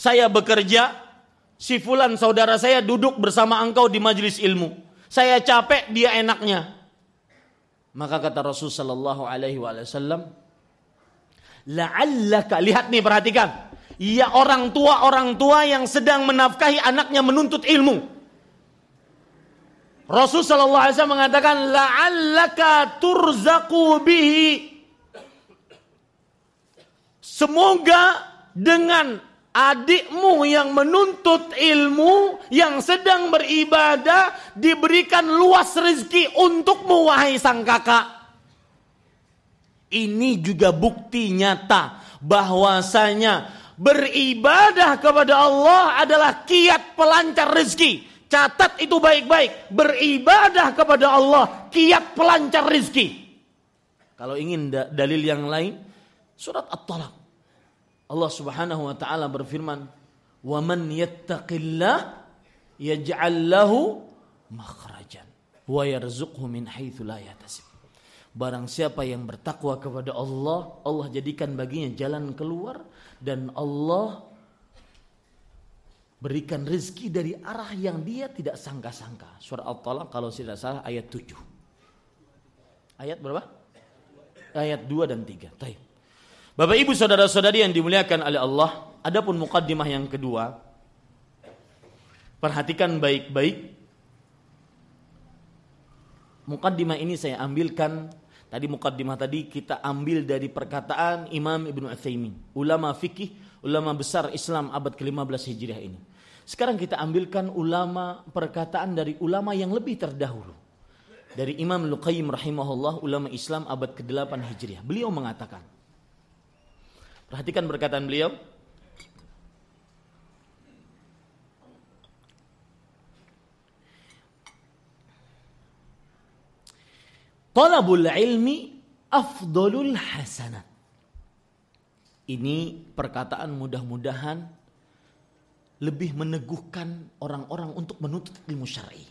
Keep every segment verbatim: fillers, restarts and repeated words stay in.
saya bekerja, si fulan saudara saya duduk bersama engkau di majelis ilmu. Saya capek, dia enaknya. Maka kata Rasul sallallahu alaihi wasallam, la'allaka, lihat nih, perhatikan. Ya orang tua-orang tua yang sedang menafkahi anaknya menuntut ilmu. Rasul sallallahu alaihi wasallam mengatakan, la'allaka turzaqu bihi. Semoga dengan adikmu yang menuntut ilmu, yang sedang beribadah, diberikan luas rezeki untukmu, wahai sang kakak. Ini juga bukti nyata bahwasanya beribadah kepada Allah adalah kiat pelancar rezeki. Catat itu baik-baik. Beribadah kepada Allah kiat pelancar rezeki. Kalau ingin da- dalil yang lain, surat At-Talaq. Allah Subhanahu wa taala berfirman, "Wa man yattaqillah yaj'al lahu makhrajan wa yarzuqhu min haitsu la yahtasib." Barang siapa yang bertakwa kepada Allah, Allah jadikan baginya jalan keluar dan Allah berikan rezeki dari arah yang dia tidak sangka-sangka. Surah At-Talaq kalau tidak salah ayat tujuh. Ayat berapa? Ayat dua dan tiga. Baik. Bapak Ibu saudara-saudari yang dimuliakan oleh Allah, adapun mukaddimah yang kedua, perhatikan baik-baik. Mukaddimah ini saya ambilkan, tadi mukaddimah tadi kita ambil dari perkataan Imam Ibnu Utsaimin, ulama fikih, ulama besar Islam abad ke lima belas Hijriah ini. Sekarang kita ambilkan ulama perkataan dari ulama yang lebih terdahulu. Dari Imam Al-Qayyim rahimahullah, ulama Islam abad ke delapan Hijriah. Beliau mengatakan, perhatikan perkataan beliau. Talabul ilmi afdalul hasanat. Ini perkataan mudah-mudahan lebih meneguhkan orang-orang untuk menuntut ilmu syar'i.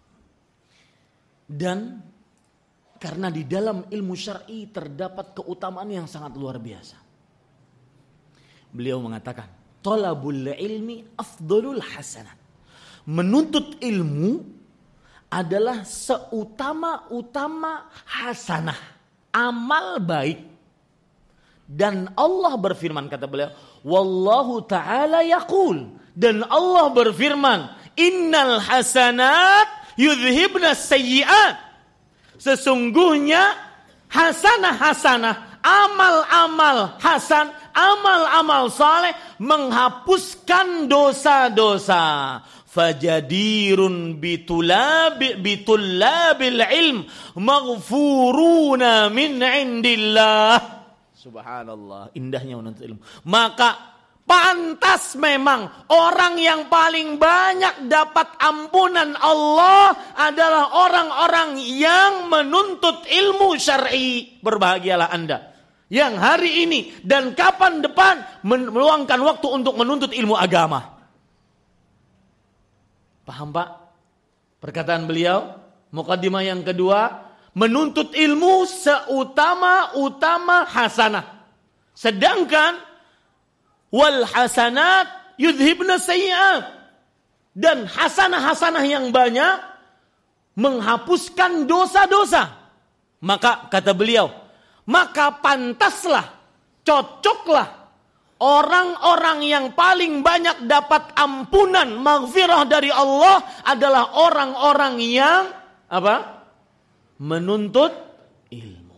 Dan karena di dalam ilmu syar'i terdapat keutamaan yang sangat luar biasa. Beliau mengatakan, talabul ilmi afdalul hasanat. Menuntut ilmu adalah seutama-utama hasanah, amal baik. Dan Allah berfirman, kata beliau, wallahu ta'ala yaqul, dan Allah berfirman, innal hasanat yudhibna sayyi'at. Sesungguhnya hasanah-hasanah, amal-amal hasan, amal-amal saleh menghapuskan dosa-dosa. Fajadirun bitulabi bitullabil ilm maghfuruna min indillah. Subhanallah, indahnya menuntut ilmu. Maka pantas memang orang yang paling banyak dapat ampunan Allah adalah orang-orang yang menuntut ilmu syar'i. Berbahagialah Anda yang hari ini dan kapan depan meluangkan waktu untuk menuntut ilmu agama. Paham Pak? Perkataan beliau, mukaddimah yang kedua, menuntut ilmu seutama-utama hasanah. Sedangkan wal hasanat yudhibna sayyi'at. Dan hasanah-hasanah yang banyak menghapuskan dosa-dosa. Maka kata beliau, maka pantaslah, cocoklah orang-orang yang paling banyak dapat ampunan, maghfirah dari Allah adalah orang-orang yang apa? Menuntut ilmu.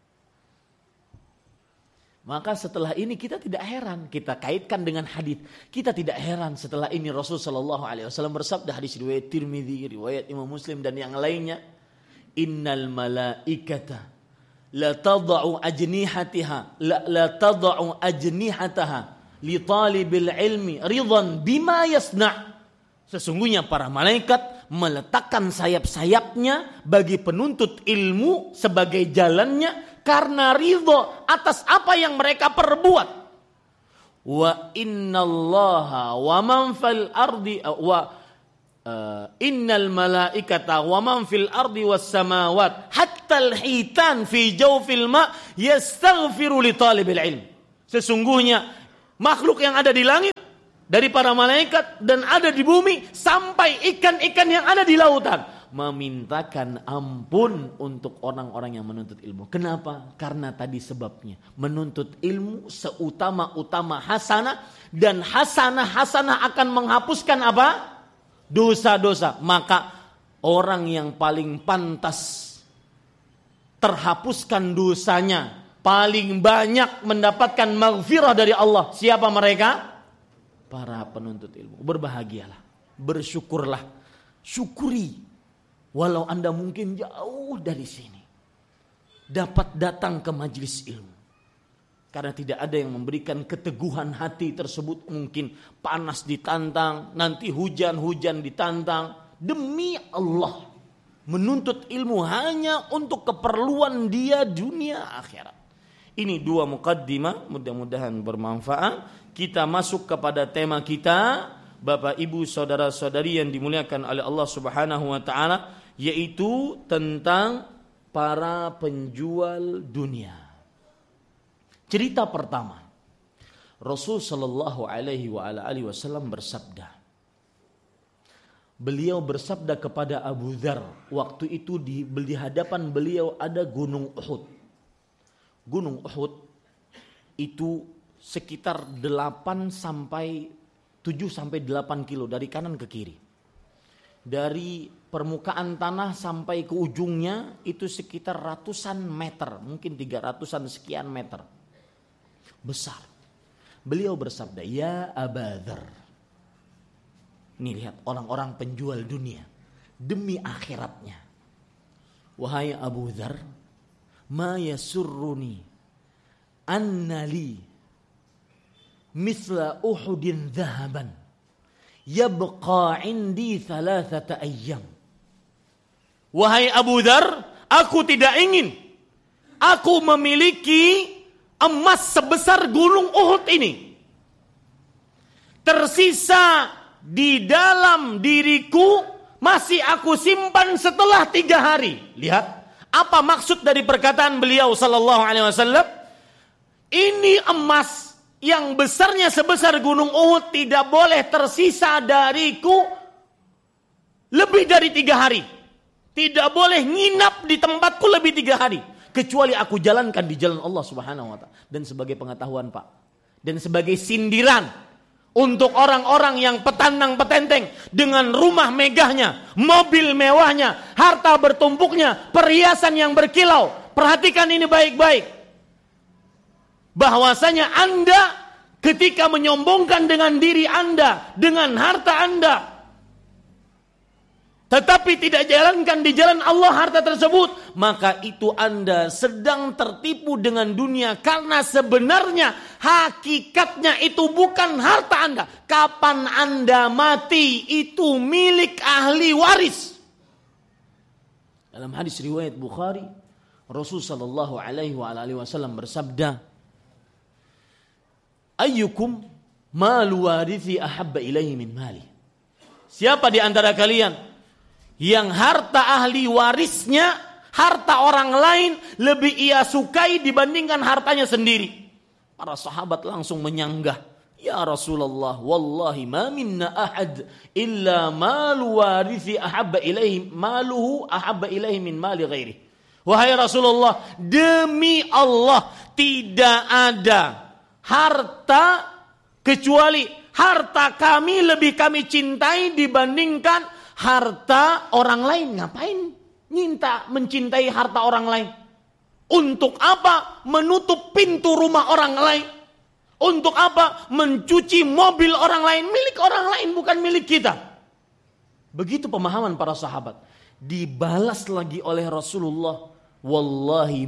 Maka setelah ini kita tidak heran, kita kaitkan dengan hadis. Kita tidak heran setelah ini Rasul sallallahu alaihi wasallam bersabda, hadis riwayat Tirmidzi, riwayat Imam Muslim dan yang lainnya, innal malaikata la tad'u ajnihataha la, la tad'u ajnihataha li talibil ilmi ridhan bima yasna'. Sesungguhnya para malaikat meletakkan sayap-sayapnya bagi penuntut ilmu sebagai jalannya karena ridho atas apa yang mereka perbuat. Wa innallaha wa man fil ardi wa Uh, innal malaikata wa man fil ardi was samawat hatta al hitan fi jawfil ma yastaghfiru li talibil ilm. Sesungguhnya makhluk yang ada di langit dari para malaikat dan ada di bumi sampai ikan-ikan yang ada di lautan memintakan ampun untuk orang-orang yang menuntut ilmu. Kenapa? Karena tadi sebabnya. Menuntut ilmu seutama-utama hasanah, dan hasanah-hasanah akan menghapuskan apa? Dosa-dosa. Maka orang yang paling pantas terhapuskan dosanya, paling banyak mendapatkan maghfirah dari Allah, siapa mereka? Para penuntut ilmu. Berbahagialah, bersyukurlah, syukuri. Walau Anda mungkin jauh dari sini, dapat datang ke majelis ilmu. Karena tidak ada yang memberikan keteguhan hati tersebut. Mungkin panas ditantang, nanti hujan-hujan ditantang. Demi Allah, menuntut ilmu hanya untuk keperluan dia dunia akhirat. Ini dua muqaddimah, mudah-mudahan bermanfaat. Kita masuk kepada tema kita, Bapak Ibu saudara-saudari yang dimuliakan oleh Allah Subhanahu wa taala, yaitu tentang para penjual dunia. Cerita pertama, Rasul sallallahu alaihi wa ala alihi wasallam bersabda. Beliau bersabda kepada Abu Dzar, waktu itu di, di hadapan beliau ada Gunung Uhud. Gunung Uhud itu sekitar delapan sampai tujuh sampai delapan kilo dari kanan ke kiri. Dari permukaan tanah sampai ke ujungnya itu sekitar ratusan meter, mungkin tiga ratusan sekian meter. Besar. Beliau bersabda, "Ya Aba Dzar." Nih lihat orang-orang penjual dunia demi akhiratnya. "Wahai Abu Dzar, ma yasurruni annali misla Uhudin dhahaban yabqa indi thalathata ayyam." Wahai Abu Dzar, aku tidak ingin aku memiliki emas sebesar gunung Uhud ini tersisa di dalam diriku, masih aku simpan setelah tiga hari. Lihat, apa maksud dari perkataan beliau sallallahu alaihi wasallam? Ini emas yang besarnya sebesar gunung Uhud tidak boleh tersisa dariku lebih dari tiga hari. Tidak boleh nginap di tempatku lebih tiga hari. Kecuali aku jalankan di jalan Allah Subhanahu wa ta'ala. Dan sebagai pengetahuan Pak, dan sebagai sindiran untuk orang-orang yang petandang petenteng dengan rumah megahnya, mobil mewahnya, harta bertumpuknya, perhiasan yang berkilau. Perhatikan ini baik-baik. Bahwasanya Anda ketika menyombongkan dengan diri Anda, dengan harta Anda, tetapi tidak jalankan di jalan Allah harta tersebut, maka itu Anda sedang tertipu dengan dunia. Karena sebenarnya hakikatnya itu bukan harta Anda. Kapan Anda mati itu milik ahli waris. Dalam hadis riwayat Bukhari, Rasul sallallahu alaihi wasallam bersabda, "Ayyukum malu warithi ahabba ilaihi min mali." Siapa di antara kalian yang harta ahli warisnya, harta orang lain lebih ia sukai dibandingkan hartanya sendiri? Para sahabat langsung menyanggah, "Ya Rasulullah, wallahi ma minna ahad illa malu warithi ahabba ilaihi maluhu ahabba ilaihi min mali ghairi." Wahai Rasulullah, demi Allah tidak ada harta kecuali harta kami lebih kami cintai dibandingkan harta orang lain. Ngapain minta mencintai harta orang lain? Untuk apa menutup pintu rumah orang lain? Untuk apa mencuci mobil orang lain? Milik orang lain, bukan milik kita. Begitu pemahaman para sahabat. Dibalas lagi oleh Rasulullah, "Wallahi